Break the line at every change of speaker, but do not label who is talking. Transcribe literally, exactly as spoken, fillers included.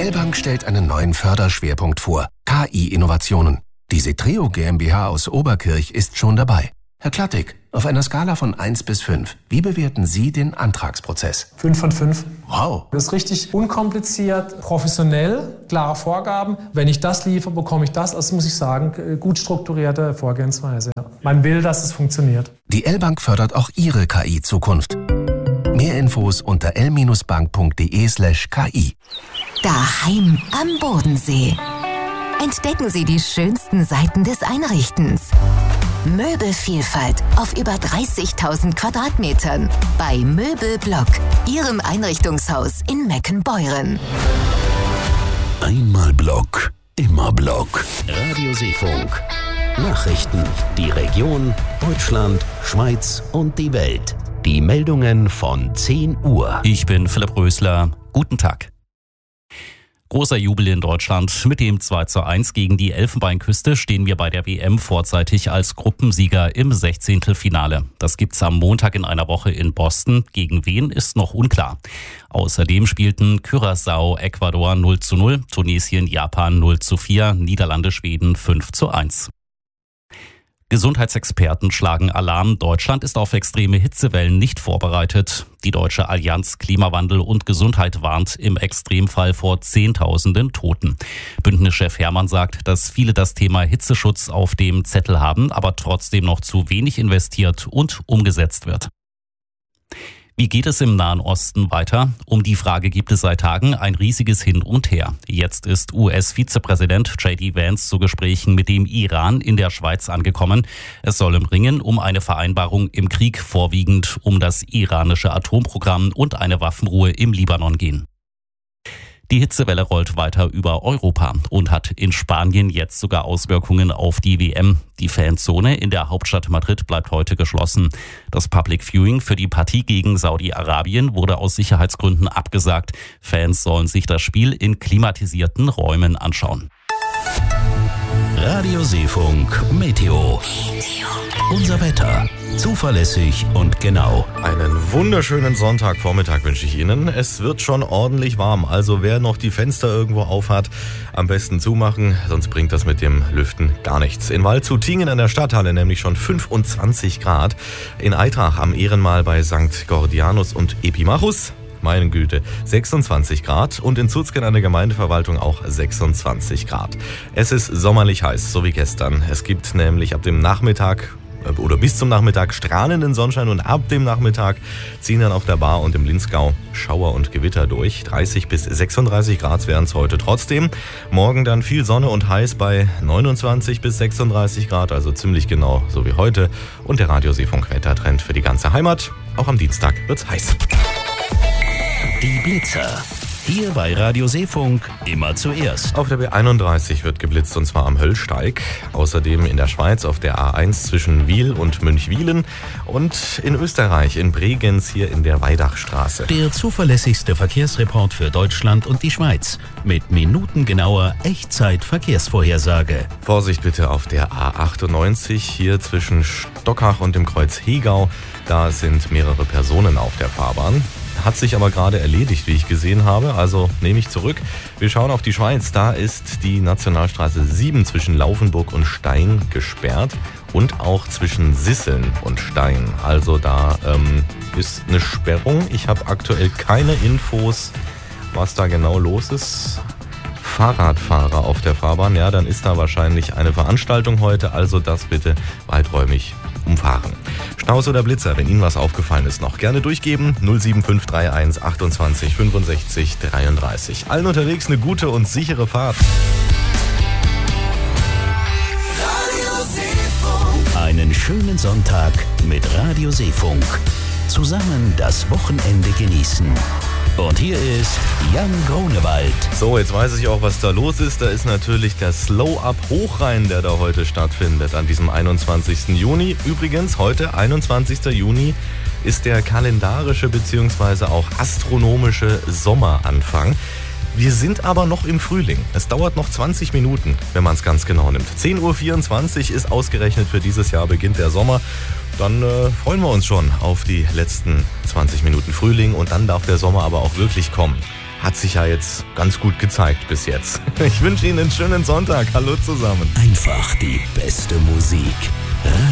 L-Bank stellt einen neuen Förderschwerpunkt vor: K I-Innovationen. Die Setreo GmbH aus Oberkirch ist schon dabei. Herr Klattig, auf einer Skala von eins bis fünf, wie bewerten Sie den Antragsprozess?
fünf von fünf.
Wow.
Das ist richtig unkompliziert, professionell, klare Vorgaben. Wenn ich das liefere, bekomme ich das. Also muss ich sagen, gut strukturierte Vorgehensweise. Ja. Man will, dass es funktioniert.
Die L-Bank fördert auch Ihre K I-Zukunft. Mehr Infos unter l-bank.de slash ki.
Daheim am Bodensee. Entdecken Sie die schönsten Seiten des Einrichtens. Möbelvielfalt auf über dreißigtausend Quadratmetern bei Möbelblock, Ihrem Einrichtungshaus in Meckenbeuren.
Einmal Block, immer Block. Radio Seefunk. Nachrichten, die Region, Deutschland, Schweiz und die Welt. Die Meldungen von zehn Uhr.
Ich bin Philipp Rösler. Guten Tag. Großer Jubel in Deutschland. Mit dem zwei zu eins gegen die Elfenbeinküste stehen wir bei der W M vorzeitig als Gruppensieger im Sechzehntelfinale. Das gibt's am Montag in einer Woche in Boston. Gegen wen ist noch unklar. Außerdem spielten Curaçao, Ecuador null zu null, Tunesien, Japan null zu vier, Niederlande, Schweden fünf zu eins. Gesundheitsexperten schlagen Alarm. Deutschland ist auf extreme Hitzewellen nicht vorbereitet. Die Deutsche Allianz Klimawandel und Gesundheit warnt im Extremfall vor Zehntausenden Toten. Bündnischchef Herrmann sagt, dass viele das Thema Hitzeschutz auf dem Zettel haben, aber trotzdem noch zu wenig investiert und umgesetzt wird. Wie geht es im Nahen Osten weiter? Um die Frage gibt es seit Tagen ein riesiges Hin und Her. Jetzt ist U S-Vizepräsident J D Vance zu Gesprächen mit dem Iran in der Schweiz angekommen. Es soll im Ringen um eine Vereinbarung im Krieg, vorwiegend um das iranische Atomprogramm und eine Waffenruhe im Libanon gehen. Die Hitzewelle rollt weiter über Europa und hat in Spanien jetzt sogar Auswirkungen auf die W M. Die Fanzone in der Hauptstadt Madrid bleibt heute geschlossen. Das Public Viewing für die Partie gegen Saudi-Arabien wurde aus Sicherheitsgründen abgesagt. Fans sollen sich das Spiel in klimatisierten Räumen anschauen.
Radio Seefunk Meteo. Unser Wetter. Zuverlässig und genau.
Einen wunderschönen Sonntagvormittag wünsche ich Ihnen. Es wird schon ordentlich warm, also wer noch die Fenster irgendwo auf hat, am besten zumachen, sonst bringt das mit dem Lüften gar nichts. In Waldshutingen in der Stadthalle nämlich schon fünfundzwanzig Grad. In Aitrach am Ehrenmal bei Sankt Gordianus und Epimachus, meine Güte, sechsundzwanzig Grad und in Zuzgen an der Gemeindeverwaltung auch sechsundzwanzig Grad. Es ist sommerlich heiß, so wie gestern. Es gibt nämlich ab dem Nachmittag oder bis zum Nachmittag strahlenden Sonnenschein und ab dem Nachmittag ziehen dann auf der Bar und im Linzgau Schauer und Gewitter durch. dreißig bis sechsunddreißig Grad wären es heute trotzdem. Morgen dann viel Sonne und heiß bei neunundzwanzig bis sechsunddreißig Grad, also ziemlich genau so wie heute. Und der Radio Seefunk Wettertrend für die ganze Heimat. Auch am Dienstag wird's heiß.
Die Blitzer. Hier bei Radio Seefunk immer zuerst.
Auf der B einunddreißig wird geblitzt und zwar am Höllsteig. Außerdem in der Schweiz auf der A eins zwischen Wiel und Münchwilen und in Österreich in Bregenz hier in der Weidachstraße.
Der zuverlässigste Verkehrsreport für Deutschland und die Schweiz mit minutengenauer Echtzeit-Verkehrsvorhersage.
Vorsicht bitte auf der A achtundneunzig hier zwischen Stockach und dem Kreuz Hegau. Da sind mehrere Personen auf der Fahrbahn. Hat sich aber gerade erledigt, wie ich gesehen habe, also nehme ich zurück. Wir schauen auf die Schweiz, da ist die Nationalstraße sieben zwischen Laufenburg und Stein gesperrt und auch zwischen Sisseln und Stein. Also da ähm, ist eine Sperrung. Ich habe aktuell keine Infos, was da genau los ist. Fahrradfahrer auf der Fahrbahn, ja, dann ist da wahrscheinlich eine Veranstaltung heute, also das bitte weiträumig umfahren. Staus oder Blitzer, wenn Ihnen was aufgefallen ist, noch gerne durchgeben. null sieben fünf drei eins achtundzwanzig fünfundsechzig dreiunddreißig. Allen unterwegs eine gute und sichere Fahrt.
Einen schönen Sonntag mit Radio Seefunk. Zusammen das Wochenende genießen. Und hier ist Jan Grunewald.
So, jetzt weiß ich auch, was da los ist. Da ist natürlich der Slow-Up Hochrhein, der da heute stattfindet, an diesem einundzwanzigsten Juni. Übrigens, heute, einundzwanzigsten Juni, ist der kalendarische bzw. auch astronomische Sommeranfang. Wir sind aber noch im Frühling. Es dauert noch zwanzig Minuten, wenn man es ganz genau nimmt. zehn Uhr vierundzwanzig ist ausgerechnet für dieses Jahr beginnt der Sommer. Dann äh, freuen wir uns schon auf die letzten zwanzig Minuten Frühling und dann darf der Sommer aber auch wirklich kommen. hat sich ja jetzt ganz gut gezeigt bis jetzt. Ich wünsche Ihnen einen schönen Sonntag. Hallo zusammen.
Einfach die beste Musik. Radio